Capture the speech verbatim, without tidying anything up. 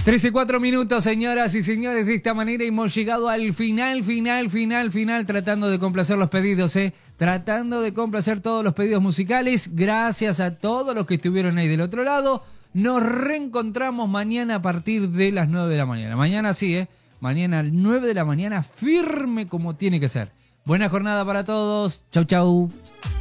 trece y cuatro minutos, señoras y señores. De esta manera hemos llegado al final, final, final, final, tratando de complacer los pedidos, ¿eh? Tratando de complacer todos los pedidos musicales. Gracias a todos los que estuvieron ahí del otro lado. Nos reencontramos mañana a partir de las nueve de la mañana. Mañana sí, ¿eh? Mañana a las nueve de la mañana, firme como tiene que ser. Buena jornada para todos. Chau, chau.